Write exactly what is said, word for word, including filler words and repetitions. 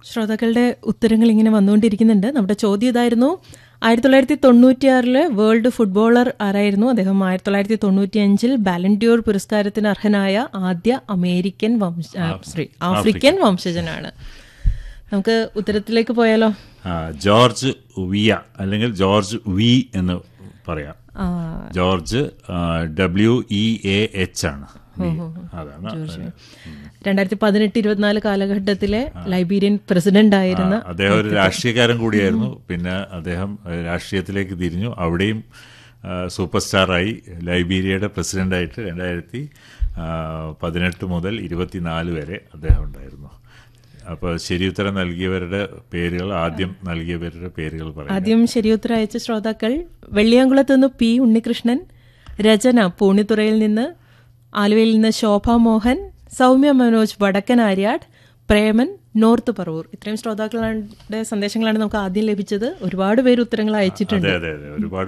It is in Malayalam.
ശ്രോതാക്കളുടെ ഉത്തരങ്ങൾ ഇങ്ങനെ വന്നുകൊണ്ടിരിക്കുന്നുണ്ട്. നമ്മുടെ ചോദ്യം ഇതായിരുന്നു, ആയിരത്തി തൊള്ളായിരത്തി തൊണ്ണൂറ്റിയാറില് വേൾഡ് ഫുട്ബോളർ ആരായിരുന്നു? അദ്ദേഹം ആയിരത്തി തൊള്ളായിരത്തി തൊണ്ണൂറ്റി അഞ്ചിൽ ബാലൻഡ്യൂർ പുരസ്കാരത്തിന് അർഹനായ ആദ്യ അമേരിക്കൻ വംശ സോറി ആഫ്രിക്കൻ വംശജനാണ്. നമുക്ക് ഉത്തരത്തിലേക്ക് പോയാലോ? ജോർജ് വിയ അല്ലെങ്കിൽ ജോർജ് വി എന്ന് പറയാം. George W E A H ആണ്. അതാണ് രണ്ടായിരത്തി പതിനെട്ട് ഇരുപത്തിനാല് കാലഘട്ടത്തിലെ ലൈബീരിയൻ പ്രസിഡന്റ് ആയിരുന്ന അദ്ദേഹം ഒരു രാഷ്ട്രീയക്കാരൻ കൂടിയായിരുന്നു. പിന്നെ അദ്ദേഹം രാഷ്ട്രീയത്തിലേക്ക് തിരിഞ്ഞു. അവിടെയും സൂപ്പർ സ്റ്റാറായി. ലൈബീരിയയുടെ പ്രസിഡന്റായിട്ട് രണ്ടായിരത്തി പതിനെട്ട് മുതൽ ഇരുപത്തിനാല് വരെ അദ്ദേഹം ഉണ്ടായിരുന്നു. അപ്പോൾ ശരിയുത്തരം നൽകിയവരുടെ പേരുകൾ ആദ്യം നൽകിയവരുടെ പേരുകൾ പറയാം. ആദ്യം ശരിയുത്തരം അയച്ച ശ്രോതാക്കൾ: വെള്ളിയാങ്കുളത്ത് നിന്ന് പി ഉണ്ണികൃഷ്ണൻ, രചന പൂണിത്തുറയിൽ നിന്ന്, ആലുവയിൽ നിന്ന് ശോഭ മോഹൻ, സൗമ്യ മനോജ് വടക്കൻ ആര്യാട്, പ്രേമൻ നോർത്ത് പറവൂർ. ഇത്രയും ശ്രോതാക്കളുടെ സന്ദേശങ്ങളാണ് നമുക്ക് ആദ്യം ലഭിച്ചത്. ഒരുപാട് പേര് ഉത്തരങ്ങൾ അയച്ചിട്ടുണ്ട്. ഒരുപാട്